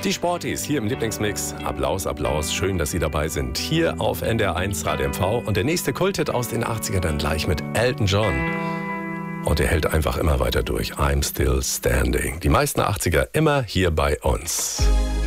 Die Sporties hier im Lieblingsmix. Applaus, Applaus. Schön, dass Sie dabei sind. Hier auf NDR1 Radio MV. Und der nächste Kulthit aus den 80ern dann gleich mit Elton John. Und er hält einfach immer weiter durch. I'm Still Standing. Die meisten 80er immer hier bei uns.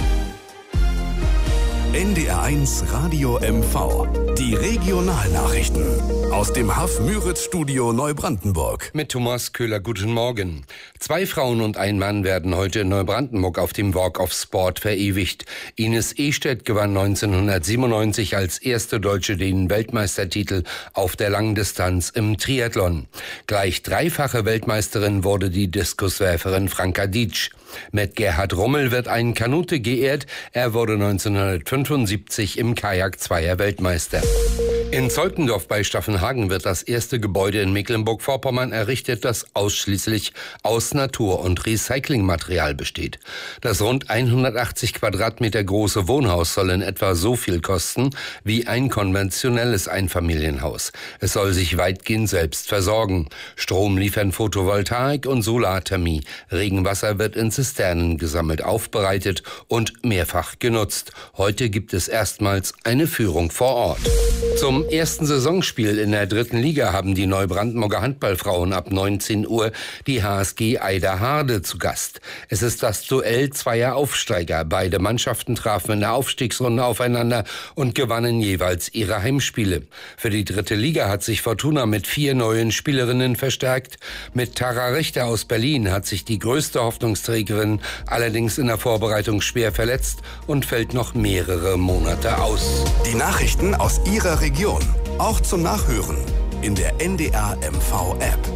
NDR1 Radio MV. Die Regionalnachrichten aus dem Haff-Müritz-Studio Neubrandenburg. Mit Thomas Köhler, guten Morgen. 2 Frauen und ein Mann werden heute in Neubrandenburg auf dem Walk of Sport verewigt. Ines Ehstedt gewann 1997 als erste Deutsche den Weltmeistertitel auf der Langdistanz im Triathlon. Gleich 3-fache Weltmeisterin wurde die Diskuswerferin Franka Dietsch. Mit Gerhard Rummel wird ein Kanute geehrt. Er wurde 1975 im Kajak-Zweier Weltmeister. In Zeutendorf bei Staffenhagen wird das erste Gebäude in Mecklenburg-Vorpommern errichtet, das ausschließlich aus Natur- und Recyclingmaterial besteht. Das rund 180 Quadratmeter große Wohnhaus soll in etwa so viel kosten wie ein konventionelles Einfamilienhaus. Es soll sich weitgehend selbst versorgen. Strom liefern Photovoltaik und Solarthermie. Regenwasser wird in Zisternen gesammelt, aufbereitet und mehrfach genutzt. Heute gibt es erstmals eine Führung vor Ort. Zum ersten Saisonspiel in der 3. Liga haben die Neubrandenburger Handballfrauen ab 19 Uhr die HSG Eiderharde zu Gast. Es ist das Duell zweier Aufsteiger. Beide Mannschaften trafen in der Aufstiegsrunde aufeinander und gewannen jeweils ihre Heimspiele. Für die 3. Liga hat sich Fortuna mit 4 neuen Spielerinnen verstärkt. Mit Tara Richter aus Berlin hat sich die größte Hoffnungsträgerin allerdings in der Vorbereitung schwer verletzt und fällt noch mehrere Monate aus. Die Nachrichten aus Ihrer Region, auch zum Nachhören in der NDR MV App.